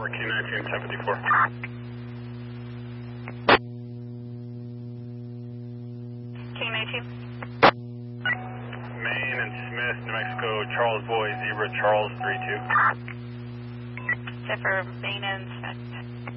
K19 1054. K19. Maine and Smith, New Mexico, Charles Boy, Zebra, Charles 32. Except for Maine and Smith.